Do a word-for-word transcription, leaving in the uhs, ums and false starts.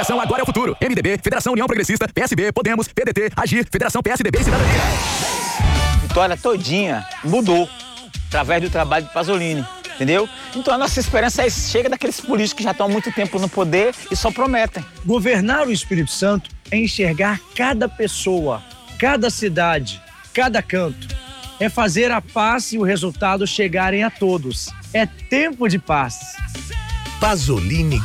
Coligação Agora é o Futuro. M D B, Federação União Progressista, P S B, Podemos, P D T, Agir, Federação P S D B e Cidadania. Vitória todinha mudou através do trabalho de Pasolini, entendeu? Então a nossa esperança é chega daqueles políticos que já estão há muito tempo no poder e só prometem. Governar o Espírito Santo é enxergar cada pessoa, cada cidade, cada canto. É fazer a paz e o resultado chegarem a todos. É tempo de paz. Pasolini